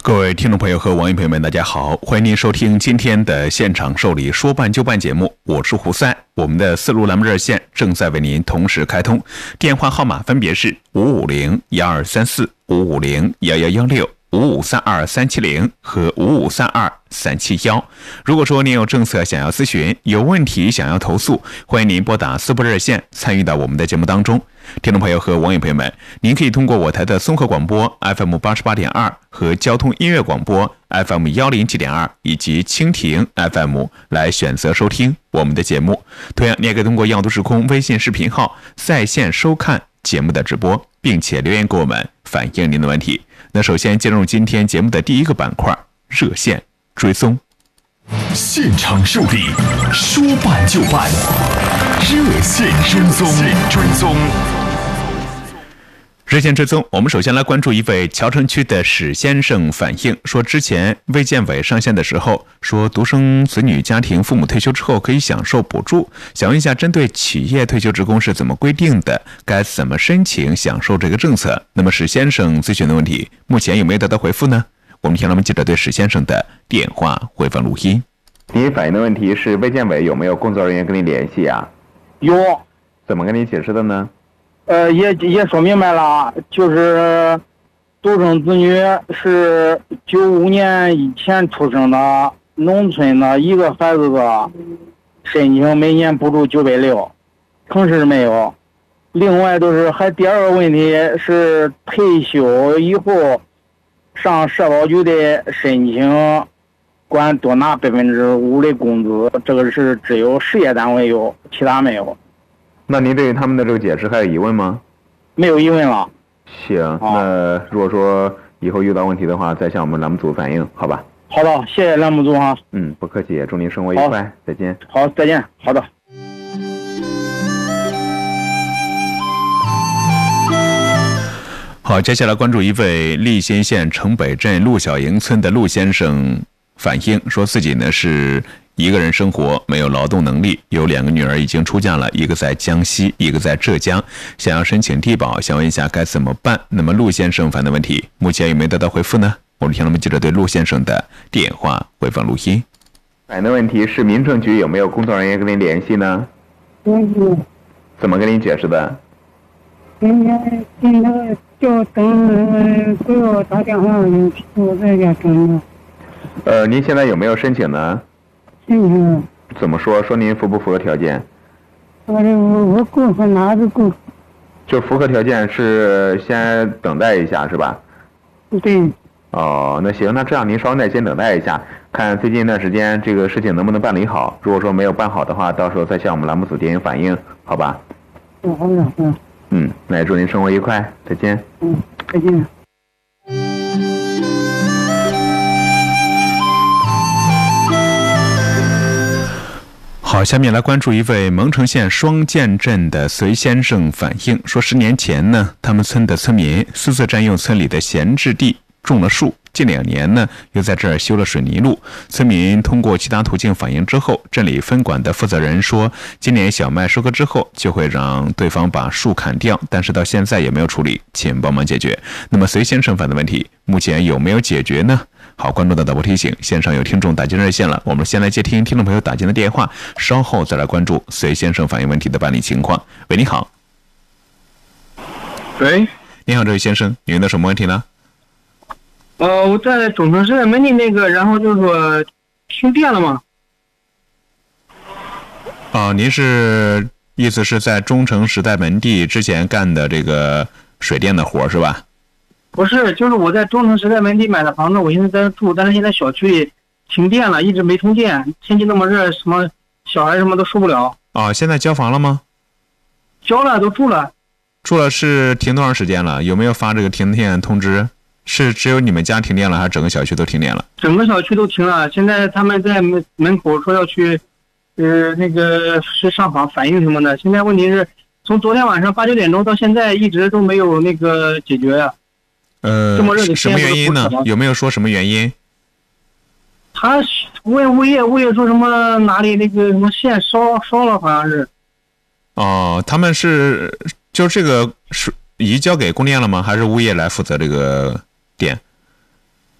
各位听众朋友和网友朋友们，大家好，欢迎您收听今天的现场受理说办就办节目，我是胡三。我们的4路栏目热线正在为您同时开通，电话号码分别是550-1234、550-1116、5532370和5532371。如果说您有政策想要咨询，有问题想要投诉，欢迎您拨打4部热线参与到我们的节目当中。听众朋友和网友朋友们，您可以通过我台的综合广播 FM 88.2和交通音乐广播 FM 107.2以及蜻蜓 FM 来选择收听我们的节目。同样，你也可以通过耀都时空微信视频号在线收看节目的直播，并且留言给我们反映您的问题。那首先进入今天节目的第一个板块，热线追踪。 现场受理，说办就办，热线追踪。 热线追踪，我们首先来关注一位桥城区的史先生反映说，之前卫健委上线的时候说，独生子女家庭父母退休之后可以享受补助，想问一下，针对企业退休职工是怎么规定的？该怎么申请享受这个政策？那么史先生咨询的问题，目前有没有得到回复呢？我们听了记者对史先生的电话回放录音。 您反映的问题是卫健委有没有工作人员跟你联系啊？ 有。 怎么跟你解释的呢？ 也说明白了，就是独生子女是95年以前出生的农村的一个孩子的，申请每年补助960，城市没有。另外还第二个问题是退休以后上社保局的申请，管多拿5%的工资，这个是只有事业单位有，其他没有。 那您对于他们的这个解释还有疑问吗？ 没有疑问了。 行，那如果说以后遇到问题的话，再向我们栏目组反映，好吧？ 好的，谢谢栏目组哈。 不客气，祝您生活愉快，再见。 好，再见。好的。 好，接下来关注一位利辛县城北镇陆小营村的陆先生反映说，自己呢是一个人生活，没有劳动能力，有2个女儿已经出嫁了，一个在江西，一个在浙江，想要申请低保，想问一下该怎么办？那么陆先生反映的问题，目前有没有得到回复呢？我们听了记者对陆先生的电话回放录音。 反映的问题是民政局有没有工作人员跟您联系呢？怎么跟您解释的？ 现在就等给我打电话，我在家等着。 您现在有没有申请呢？ 申请。 怎么说？说您符不符合条件？ 我够和哪子够？ 就符合条件是先等待一下是吧？ 对。 哦，那行，那这样您稍微耐心等待一下，看最近一段时间这个事情能不能办理好。如果说没有办好的话，到时候再向我们栏目组进行反映，好吧？ 好的。 那也祝您生活愉快，再见。 再见。 好，下面来关注一位蒙城县双建镇的隋先生反映说，10年前呢，他们村的村民私自占用村里的闲置地种了树，近2年呢又在这儿修了水泥路。村民通过其他途径反映之后，镇里分管的负责人说，今年小麦收割之后就会让对方把树砍掉，但是到现在也没有处理，请帮忙解决。那么隋先生反映的问题目前有没有解决呢？好，关注的导播提醒，线上有听众打进热线了，我们先来接听听众朋友打进的电话，稍后再来关注隋先生反映问题的办理情况。喂，你好。 喂， 你好，这位先生，您的什么问题呢？ 我在中城时代门的然后就是说停电了嘛。 您是意思是在中城时代门地之前干的这个水电的活是吧？ 不是，就是我在中城时代门地买的房子，我现在在住，但是现在小区里停电了，一直没通电，天气那么热，什么小孩什么都受不了。 现在交房了吗？ 交了，都住了。 住了是停多长时间了？有没有发这个停电通知？是只有你们家停电了，还是整个小区都停电了？ 整个小区都停了。现在他们在门口说要去，是上访反映什么的。现在问题是，从昨天晚上8、9点钟到现在一直都没有解决呀。这么热的天什么原因呢？有没有说什么原因？ 他问物业说什么哪里什么线烧了，好像是。 他们是就这个是移交给供电了吗？还是物业来负责这个电？